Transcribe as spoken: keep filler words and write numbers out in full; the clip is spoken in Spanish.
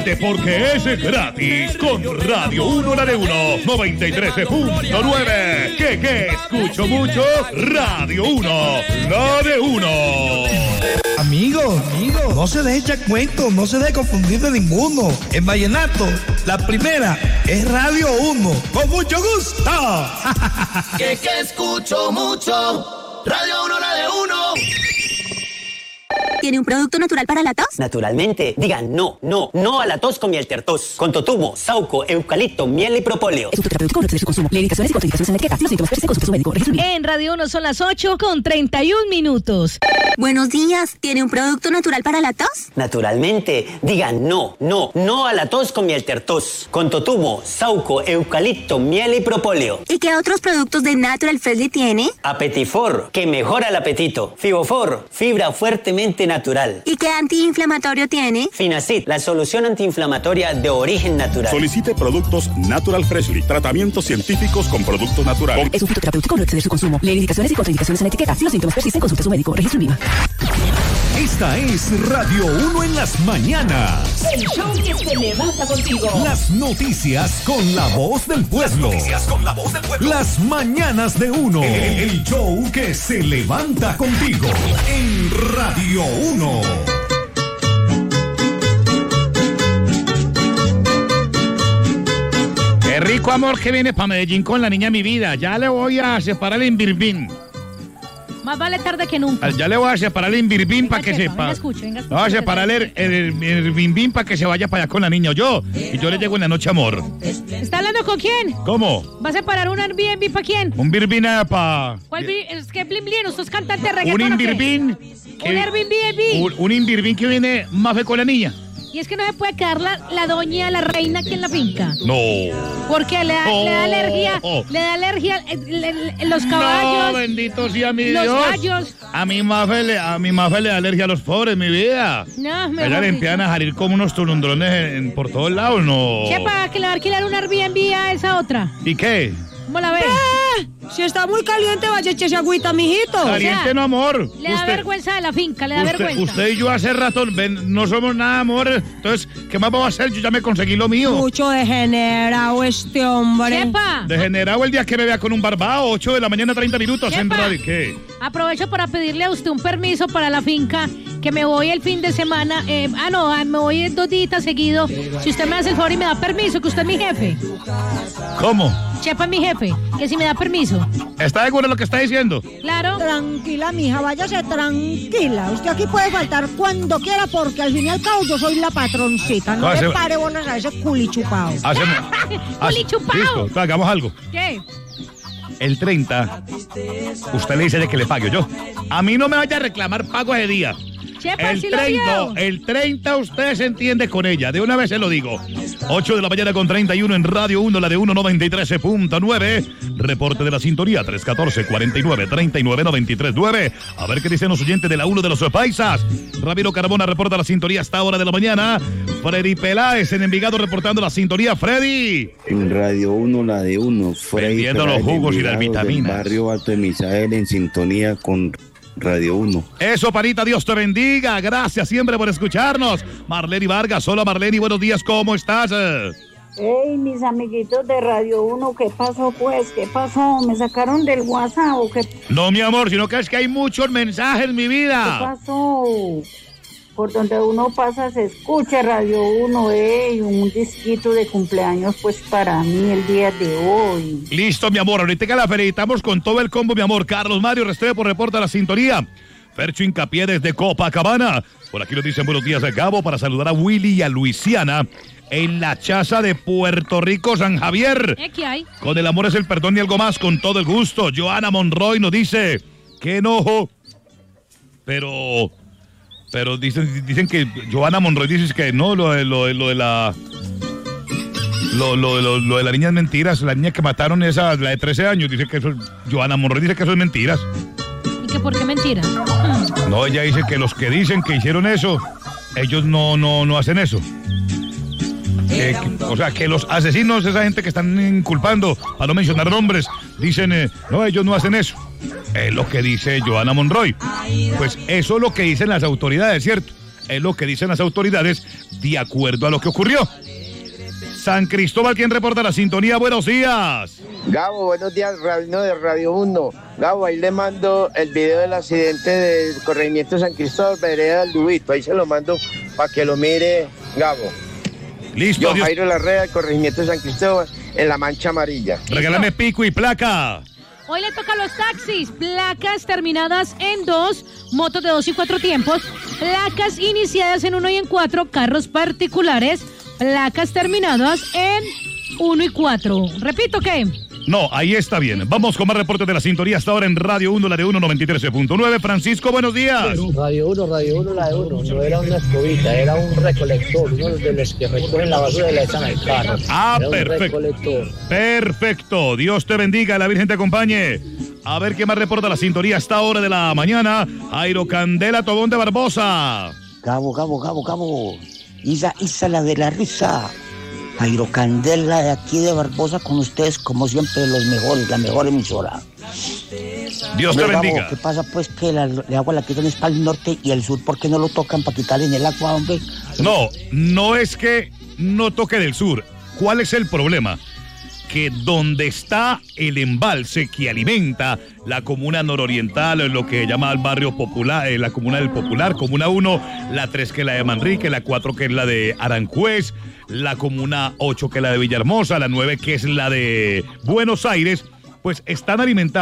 Simplemente porque es gratis. Con Radio uno, la de uno, noventa y tres punto nueve. ¿Qué, qué? Escucho mucho. Radio uno, la de uno. Amigo, amigo, no se deje echar cuentos, no se deje confundir de ninguno. En vallenato, la primera es Radio uno. ¡Con mucho gusto! Que que escucho mucho. Radio uno, la de uno. ¿Tiene un producto natural para la tos? Naturalmente. Digan no, no, no a la tos con miel tertos. Con totumo, sauco, eucalipto, miel y propóleo. Es un terapéutico no excede su consumo. Lee indicaciones y contraindicaciones en la etiqueta. Si los síntomas persisten, consulte a su médico. Registro En Radio uno son las ocho con treinta y un minutos. Buenos días. ¿Tiene un producto natural para la tos? Naturalmente. Digan no, no, no a la tos con miel tertos. Con totumo, sauco, eucalipto, miel y propóleo. ¿Y qué otros productos de Natural Freshly tiene? Apetifor, que mejora el apetito. Fibofor, fibra fuertemente natural. ¿Y qué antiinflamatorio tiene? Finacid, la solución antiinflamatoria de origen natural. Solicite productos Natural Freshly. Tratamientos científicos con productos naturales. Es un fitoterapéutico no exceder su consumo. Lee indicaciones y contraindicaciones en la etiqueta. Si los síntomas persisten, consulte a su médico. Registro INVIMA. Esta es Radio uno en las mañanas. El show que se levanta contigo. Las noticias con la voz del pueblo. Las noticias con la voz del pueblo. Las mañanas de uno. El show que se levanta contigo. En Radio uno. Qué rico amor que viene para Medellín con la niña mi vida. Ya le voy a separar el invirbín. Más vale tarde que nunca. Ya le voy a separar el invirbín para que chepa, sepa. Venga, escuche, venga, escuche. Le voy a separar el, el, el, el bimbín para que se vaya para allá con la niña. Yo. Y yo le llego en la noche, amor. ¿Está hablando con quién? ¿Cómo? ¿Va a separar un Airbnb para quién? Un birbín para... ¿Cuál bir- Es que blin blin, usted es cantante de reggaetón. Un ¿o qué? invirbín. Un Airbnb. Un, un invirbín que viene más fe con la niña. Y es que no se puede quedar la, la doña, la reina aquí en la finca. No. Porque le da, Oh. le da alergia, le da alergia eh, le- le- los caballos. No, bendito sea mi los Dios. gallos. A mi Mafe le, a mi Mafe le da alergia a los pobres, mi vida. No, mejor Ella le dicho. empiezan a salir como unos tulundrones en, en- por todos lados, no. Chepa, que le va a alquilar un Airbnb a esa otra. ¿Y qué? ¿Cómo la ve? Si está muy caliente, vaya echese agüita, mijito. Caliente no, amor. Le da Usted- vergüenza de la finca, le da Usted, vergüenza. usted y yo hace rato ven, no somos nada, amor. Entonces, ¿qué más vamos a hacer? Yo ya me conseguí lo mío. Mucho degenerado este hombre. Chepa, Degenerado el día que me vea con un barbao, ocho de la mañana, treinta minutos en Chepa. radio. ¿Qué? aprovecho para pedirle a usted un permiso para la finca, que me voy el fin de semana. eh, ah, no, ah, me voy dos días seguidos. Si usted me hace el favor y me da permiso, que usted es mi jefe. ¿Cómo? Chepa es mi jefe, que si me da permiso. ¿Está de acuerdo en lo que está diciendo? Claro. Tranquila, mija, váyase tranquila. Usted aquí puede faltar cuando quiera, porque al fin y al cabo yo soy la patroncita. No Hace- le pare bolas a ese culichupao. Hacemos. Culichupao. Listo, hagamos algo. ¿Qué? El treinta, usted le dice de que le pague yo. A mí no me vaya a reclamar pago de día. Chepa, El sí lo treinta, vio. el treinta usted se entiende con ella. De una vez se lo digo. ocho de la mañana con treinta y uno en Radio uno, la de uno noventa y tres punto nueve. Reporte de la sintonía tres uno cuatro, cuarenta y nueve, treinta y nueve, noventa y tres nueve. A ver qué dicen los oyentes de la uno de los paisas. Ramiro Carmona reporta la sintonía hasta hora de la mañana. Freddy Peláez en Envigado reportando la sintonía. Freddy. En Radio uno, la de uno. Freddy Vendiendo los Peláez, jugos y las Envigado, del vitaminas. Barrio Alto de Misael en sintonía con Radio uno. Eso, Parita, Dios te bendiga. Gracias siempre por escucharnos. Marlene Vargas, hola Marlene, buenos días, ¿cómo estás? Hey, mis amiguitos de Radio uno, ¿qué pasó pues? ¿Qué pasó? ¿Me sacaron del WhatsApp o qué? No, mi amor, sino que es que hay muchos mensajes, mi ¿Qué vida. pasó? Por donde uno pasa se escucha Radio uno, eh, un disquito de cumpleaños pues para mí el día de hoy. Listo, mi amor, ahorita que la felicitamos con todo el combo, mi amor. Carlos Mario Restrepo reporta la sintonía. Fercho Hincapié desde Copacabana. Por aquí nos dicen buenos días a Gabo para saludar a Willy y a Luisiana en la chaza de Puerto Rico, San Javier. ¿Eh, ¿Qué hay? Con el amor es el perdón y algo más, con todo el gusto. Joana Monroy nos dice, qué enojo, pero... Pero dicen, dicen que Joana Monroy dice que no, lo de, lo de, lo de la... Lo, lo, lo, lo de la niña es mentiras. La niña que mataron, esa, la de trece años, dice que eso es... Joana Monroy dice que eso es mentiras. ¿Y que por qué mentira? No, ella dice que los que dicen que hicieron eso, ellos no, no, no hacen eso. Que- que- o sea, que los asesinos, esa gente que están inculpando, para no mencionar nombres, dicen, eh, no, ellos no hacen eso. Es lo que dice Joana Monroy. Pues eso es lo que dicen las autoridades, ¿cierto? es lo que dicen las autoridades de acuerdo a lo que ocurrió. San Cristóbal, quien reporta la sintonía, buenos días. Gabo, buenos días, Rabino de Radio uno. Gabo, ahí le mando el video del accidente del corregimiento San Cristóbal, vereda del Dubito, ahí se lo mando para que lo mire, Gabo. Listo. Yo, Dios. Jairo Larrea, del corregimiento San Cristóbal, en la mancha amarilla. Regálame pico y placa. Hoy le toca a los taxis, placas terminadas en dos, motos de dos y cuatro tiempos, placas iniciadas en uno y en cuatro, carros particulares, placas terminadas en uno y cuatro. Repito, ¿qué? No, ahí está bien. Vamos con más reportes de la sintonía hasta ahora en Radio uno, la de uno noventa y tres punto nueve. Francisco, buenos días. Radio uno, Radio uno, la de uno. No era una escobita, era un recolector, uno de los que recogen la basura y la echan al carro. Ah, era perfecto. Perfecto. Dios te bendiga, la Virgen te acompañe. A ver qué más reporta la sintonía hasta ahora de la mañana. Jairo Candela, Tobón de Barbosa. Gabo, Gabo, Gabo, Gabo. Isa, Isa, la de la risa. Jairo Candela de aquí de Barbosa con ustedes, como siempre, los mejores, la mejor emisora. Dios te Gabo, bendiga. ¿qué pasa pues que la, el agua la quitan es para el norte y el sur? ¿Por qué no lo tocan para quitarle en el agua, hombre? No, no es que no toque del sur. ¿Cuál es el problema? Que donde está el embalse que alimenta la comuna nororiental, lo que se llama el barrio popular, eh, la comuna del Popular, comuna uno, la tres que es la de Manrique, la cuatro que es la de Aranjuez, la comuna ocho que es la de Villahermosa, la nueve que es la de Buenos Aires, pues están alimentadas